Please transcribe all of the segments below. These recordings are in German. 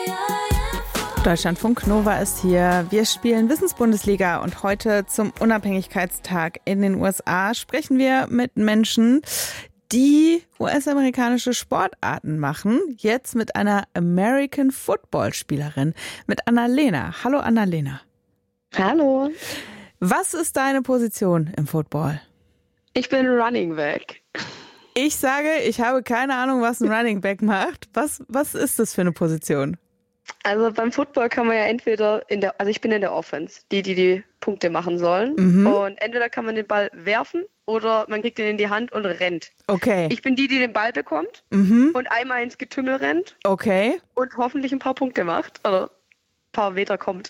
Deutschlandfunk Nova ist hier. Wir spielen Wissensbundesliga und heute zum Unabhängigkeitstag in den USA sprechen wir mit Menschen, die US-amerikanische Sportarten machen. Jetzt mit einer American Football Spielerin, mit Annalena. Hallo Annalena. Hallo. Was ist deine Position im Football? Ich bin Running Back. Ich sage, ich habe keine Ahnung, was ein Running Back macht. Was ist das für eine Position? Also beim Football kann man ja entweder ich bin in der Offense, die Punkte machen sollen. Und entweder kann man den Ball werfen oder man kriegt ihn in die Hand und rennt. Okay. Ich bin die den Ball bekommt und einmal ins Getümmel rennt. Okay. Und hoffentlich ein paar Punkte macht oder ein paar Meter kommt.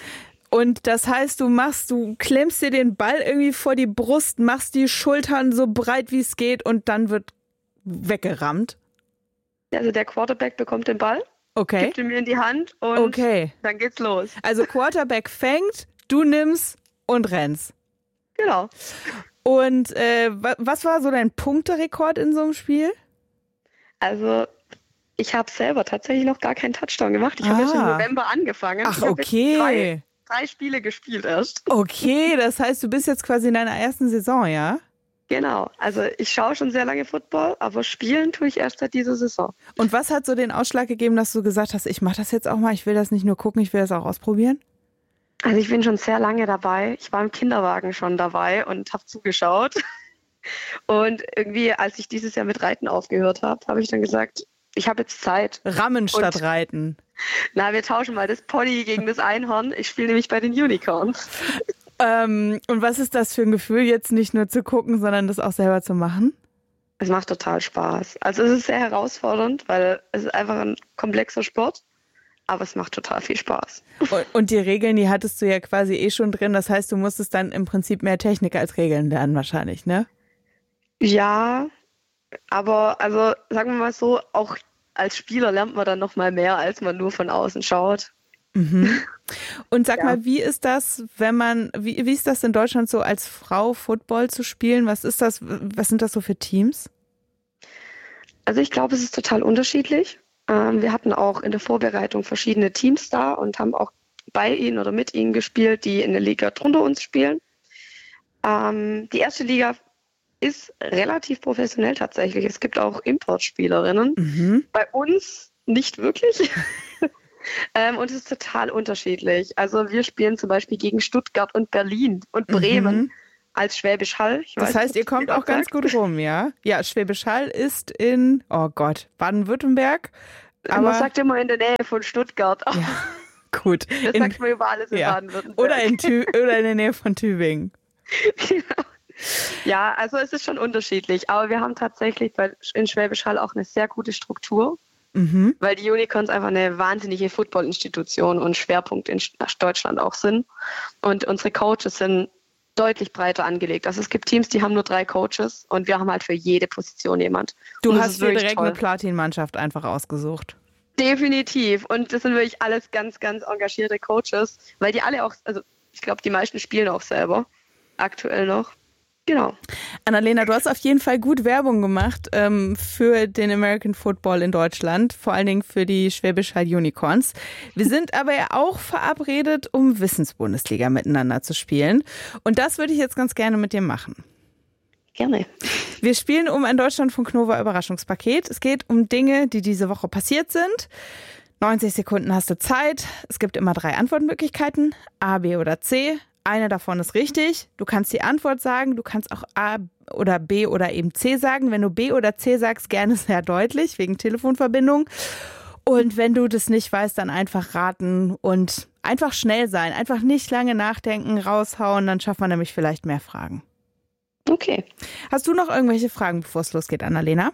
Und das heißt, du klemmst dir den Ball irgendwie vor die Brust, machst die Schultern so breit wie es geht und dann wird weggerammt? Also der Quarterback bekommt den Ball. Okay. Gibt ihn mir in die Hand und dann geht's los. Also Quarterback fängt, du nimmst und rennst. Genau. Und was war so dein Punkterekord in so einem Spiel? Also ich habe selber tatsächlich noch gar keinen Touchdown gemacht. Ich habe jetzt im November angefangen. Ach, ich habe okay. Drei Spiele gespielt erst. Okay, das heißt, du bist jetzt quasi in deiner ersten Saison, ja? Genau, also ich schaue schon sehr lange Football, aber spielen tue ich erst seit dieser Saison. Und was hat so den Ausschlag gegeben, dass du gesagt hast, ich mache das jetzt auch mal, ich will das nicht nur gucken, ich will das auch ausprobieren? Also ich bin schon sehr lange dabei. Ich war im Kinderwagen schon dabei und habe zugeschaut. Und irgendwie, als ich dieses Jahr mit Reiten aufgehört habe, habe ich dann gesagt, ich habe jetzt Zeit. Rammen statt Reiten. Na, wir tauschen mal das Pony gegen das Einhorn. Ich spiele nämlich bei den Unicorns. Und was ist das für ein Gefühl, jetzt nicht nur zu gucken, sondern das auch selber zu machen? Es macht total Spaß. Also es ist sehr herausfordernd, weil es ist einfach ein komplexer Sport, aber es macht total viel Spaß. Und die Regeln, die hattest du ja quasi schon drin. Das heißt, du musstest dann im Prinzip mehr Technik als Regeln lernen wahrscheinlich, ne? Ja, aber also sagen wir mal so, auch als Spieler lernt man dann noch mal mehr, als man nur von außen schaut. Und sag mal, wie ist das, wie ist das in Deutschland so als Frau Football zu spielen? Was sind das so für Teams? Also ich glaube, es ist total unterschiedlich. Wir hatten auch in der Vorbereitung verschiedene Teams da und haben auch bei ihnen oder mit ihnen gespielt, die in der Liga drunter uns spielen. Die erste Liga ist relativ professionell tatsächlich. Es gibt auch Importspielerinnen. Bei uns nicht wirklich. Und es ist total unterschiedlich. Also wir spielen zum Beispiel gegen Stuttgart und Berlin und Bremen als Schwäbisch Hall. Das heißt, ihr kommt auch ganz gut rum, ja? Ja, Schwäbisch Hall ist in, Baden-Württemberg. Aber man sagt immer in der Nähe von Stuttgart. Ja, gut. Das sagt man über alles in Baden-Württemberg. Oder in der Nähe von Tübingen. Genau. Ja, also es ist schon unterschiedlich. Aber wir haben tatsächlich in Schwäbisch Hall auch eine sehr gute Struktur. Weil die Unicorns einfach eine wahnsinnige Football-Institution und Schwerpunkt in Deutschland auch sind. Und unsere Coaches sind deutlich breiter angelegt. Also es gibt Teams, die haben nur 3 Coaches und wir haben halt für jede Position jemand. Du hast dir direkt eine Platin-Mannschaft einfach ausgesucht. Definitiv. Und das sind wirklich alles ganz, ganz engagierte Coaches, weil die alle auch, also ich glaube, die meisten spielen auch selber, aktuell noch. Genau. Annalena, du hast auf jeden Fall gut Werbung gemacht für den American Football in Deutschland, vor allen Dingen für die Schwäbisch Hall Unicorns. Wir sind aber ja auch verabredet, um Wissensbundesliga miteinander zu spielen. Und das würde ich jetzt ganz gerne mit dir machen. Gerne. Wir spielen um ein Deutschlandfunk Nova Überraschungspaket. Es geht um Dinge, die diese Woche passiert sind. 90 Sekunden hast du Zeit. Es gibt immer 3 Antwortmöglichkeiten, A, B oder C. Eine davon ist richtig. Du kannst die Antwort sagen. Du kannst auch A oder B oder eben C sagen. Wenn du B oder C sagst, gerne sehr deutlich, wegen Telefonverbindung. Und wenn du das nicht weißt, dann einfach raten und einfach schnell sein. Einfach nicht lange nachdenken, raushauen. Dann schafft man nämlich vielleicht mehr Fragen. Okay. Hast du noch irgendwelche Fragen, bevor es losgeht, Annalena?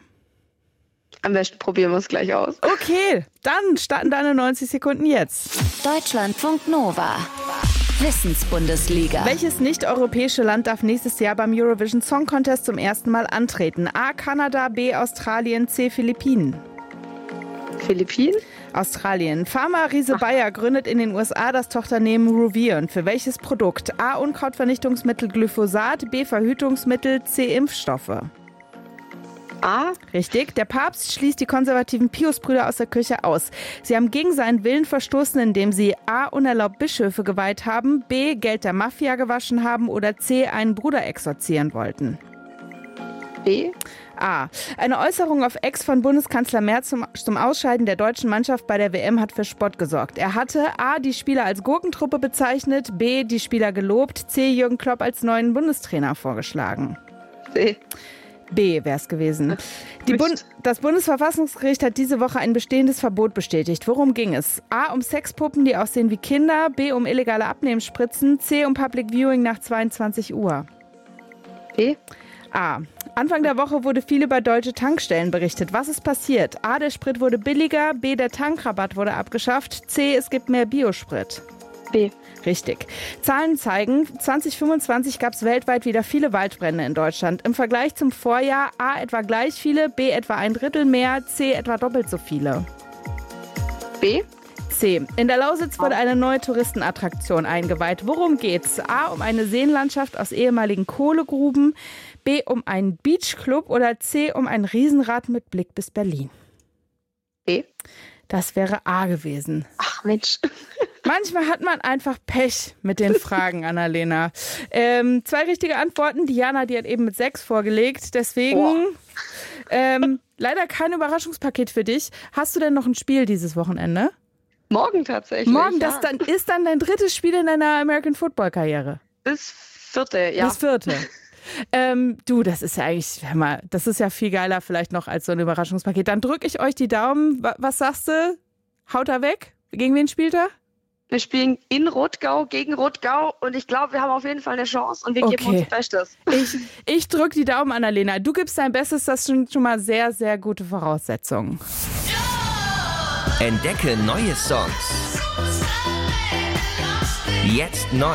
Am besten probieren wir es gleich aus. Okay, dann starten deine 90 Sekunden jetzt. Deutschlandfunk Nova. Wissensbundesliga. Welches nicht-europäische Land darf nächstes Jahr beim Eurovision Song Contest zum ersten Mal antreten? A. Kanada, B. Australien, C. Philippinen. Philippinen? Australien. Pharma-Riese Bayer gründet in den USA das Tochternehmen Ruvion. Für welches Produkt? A. Unkrautvernichtungsmittel Glyphosat, B. Verhütungsmittel, C. Impfstoffe. A. Richtig. Der Papst schließt die konservativen Piusbrüder aus der Kirche aus. Sie haben gegen seinen Willen verstoßen, indem sie A. unerlaubt Bischöfe geweiht haben, B. Geld der Mafia gewaschen haben oder C. einen Bruder exorzieren wollten. B. A. Eine Äußerung auf Ex von Bundeskanzler Merz zum Ausscheiden der deutschen Mannschaft bei der WM hat für Spott gesorgt. Er hatte A. die Spieler als Gurkentruppe bezeichnet, B. die Spieler gelobt, C. Jürgen Klopp als neuen Bundestrainer vorgeschlagen. C. B wäre es gewesen. Das Bundesverfassungsgericht hat diese Woche ein bestehendes Verbot bestätigt. Worum ging es? A. um Sexpuppen, die aussehen wie Kinder, B. um illegale Abnehmspritzen, C. um Public Viewing nach 22 Uhr. B. A. Anfang der Woche wurde viel über deutsche Tankstellen berichtet. Was ist passiert? A. Der Sprit wurde billiger, B. der Tankrabatt wurde abgeschafft, C. es gibt mehr Biosprit. B. Richtig. Zahlen zeigen, 2025 gab es weltweit wieder viele Waldbrände in Deutschland. Im Vergleich zum Vorjahr A. etwa gleich viele, B. etwa ein Drittel mehr, C. etwa doppelt so viele. B. C. In der Lausitz wurde eine neue Touristenattraktion eingeweiht. Worum geht's? A. um eine Seenlandschaft aus ehemaligen Kohlegruben, B. um einen Beachclub oder C. um ein Riesenrad mit Blick bis Berlin. B. Das wäre A gewesen. Ach Mensch. Manchmal hat man einfach Pech mit den Fragen, Annalena. 2 richtige Antworten. Diana, die hat eben mit 6 vorgelegt. Deswegen leider kein Überraschungspaket für dich. Hast du denn noch ein Spiel dieses Wochenende? Morgen tatsächlich. Morgen, ja. das ist dann dein drittes Spiel in deiner American Football Karriere. Das 4., ja. Das 4. Du, das ist ja eigentlich, hör mal, das ist ja viel geiler vielleicht noch als so ein Überraschungspaket. Dann drücke ich euch die Daumen. Was sagst du? Haut er weg? Gegen wen spielt er? Wir spielen in Rottgau gegen Rottgau und ich glaube, wir haben auf jeden Fall eine Chance und wir geben unser Bestes. Ich drücke die Daumen, Annalena. Du gibst dein Bestes, das sind schon mal sehr, sehr gute Voraussetzungen. Entdecke neue Songs. Jetzt neu.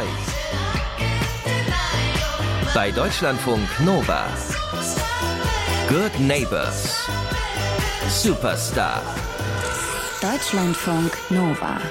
Bei Deutschlandfunk Nova. Good Neighbors. Superstar. Deutschlandfunk Nova.